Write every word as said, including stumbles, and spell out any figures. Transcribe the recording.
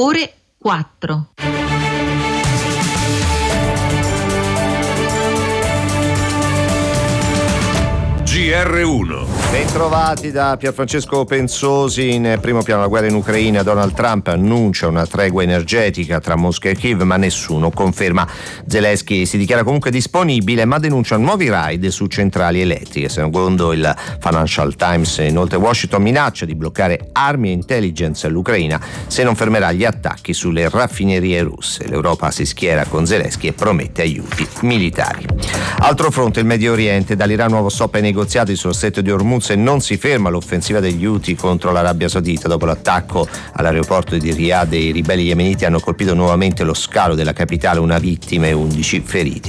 ore quattro. G R uno. Bentrovati da Pierfrancesco Pensosi. In primo piano la guerra in Ucraina. Donald Trump annuncia una tregua energetica tra Mosca e Kiev, ma nessuno conferma. Zelensky si dichiara comunque disponibile, ma denuncia nuovi raid su centrali elettriche. Secondo il Financial Times, inoltre, Washington minaccia di bloccare armi e intelligence all'Ucraina se non fermerà gli attacchi sulle raffinerie russe. L'Europa si schiera con Zelensky e promette aiuti militari. Altro fronte, il Medio Oriente. Dall'Iran nuovo stop ai negoziati sullo stretto di Hormuz e non si ferma l'offensiva degli Houthi contro l'Arabia Saudita. Dopo l'attacco all'aeroporto di Riyadh, i ribelli yemeniti hanno colpito nuovamente lo scalo della capitale, una vittima e undici feriti.